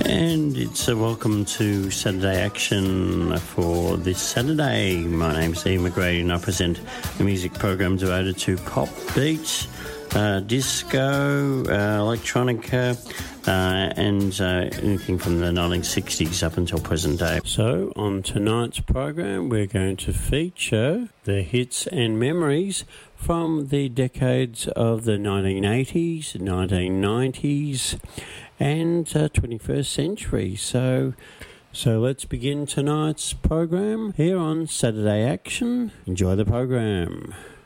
And it's a welcome to Saturday Action for this Saturday. My name's Ian McGrady and I present a music program devoted to pop, beat, disco, electronica, and anything from the 1960s up until present day. So on tonight's program we're going to feature the hits and memories from the decades of the 1980s, 1990s and 21st century. So let's begin tonight's program here on Saturday Action. Enjoy the program.